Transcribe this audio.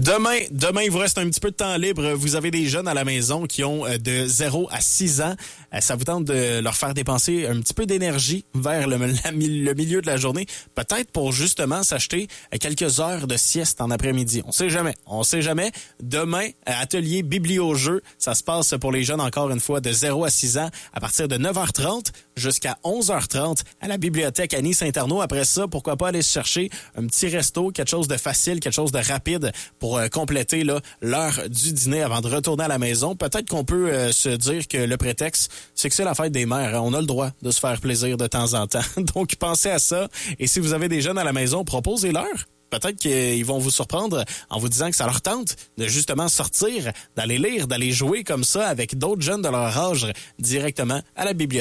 Demain, il vous reste un petit peu de temps libre. Vous avez des jeunes à la maison qui ont de 0 à 6 ans. Ça vous tente de leur faire dépenser un petit peu d'énergie vers le milieu de la journée, peut-être pour justement s'acheter quelques heures de sieste en après-midi. On sait jamais. Demain, atelier biblio-jeu, ça se passe pour les jeunes encore une fois de 0 à 6 ans à partir de 9h30 jusqu'à 11h30 à la bibliothèque Annie-Saint-Arnaud. Après ça, pourquoi pas aller se chercher un petit resto, quelque chose de facile, quelque chose de rapide pour compléter là, l'heure du dîner avant de retourner à la maison. Peut-être qu'on peut se dire que le prétexte, c'est que c'est la fête des mères. Hein? On a le droit de se faire plaisir de temps en temps. Donc, pensez à ça. Et si vous avez des jeunes à la maison, proposez-leur. Peut-être qu'ils vont vous surprendre en vous disant que ça leur tente de justement sortir, d'aller lire, d'aller jouer comme ça avec d'autres jeunes de leur âge directement à la bibliothèque.